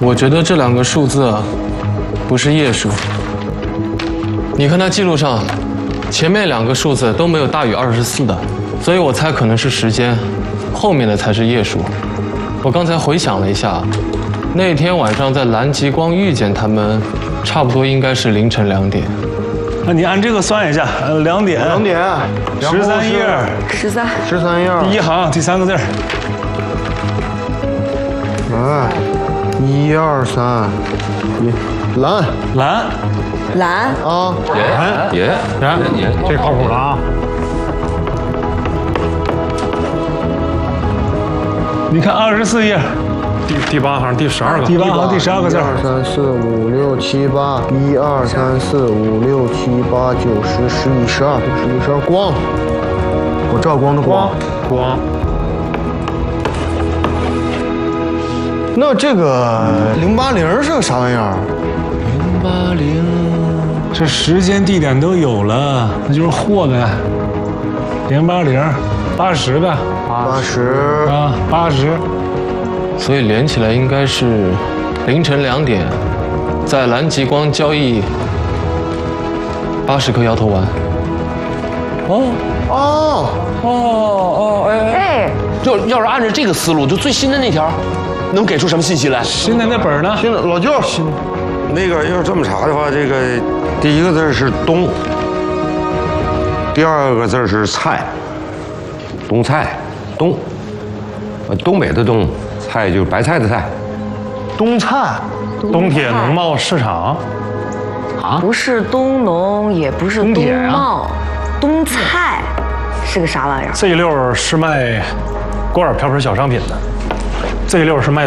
我觉得这2个数字啊，不是页数。你看它记录上，前面2个数字都没有大于24的，所以我猜可能是时间，后面的才是页数。我刚才回想了一下，那天晚上在蓝极光遇见他们，差不多应该是凌晨2点。 那你按这个算一下，2点 2点 ，13页 13 页， 第1行第3个字。 哎，1、2、3，蓝啊， 也， 这靠谱了啊！ 你看24页， 第8行第12个， 第8行第12个字。 1、2、3、4、5、6、7、8，1、2、3、4、5、6、7、8、9、10、11、12，光，我照光的光。那这个080是个啥玩意儿 ？080，这时间地点都有了，那就是货呗。080，80呗。 80 啊，80。 所以连起来应该是凌晨2点，在蓝极光交易80颗摇头丸。 哎，要是按照这个思路，就最新的那条，能给出什么信息来？ 新的那本呢？ 新的老舅， 那个要是这么查的话，这个第1个字是冬，第2个字是菜，冬菜，东北的冬，菜就是白菜的菜， 冬菜， 东铁农贸市场， 不是东农，也不是东贸，东菜是个啥玩意儿？ 这一溜是卖锅碗瓢盆小商品的，这一溜是卖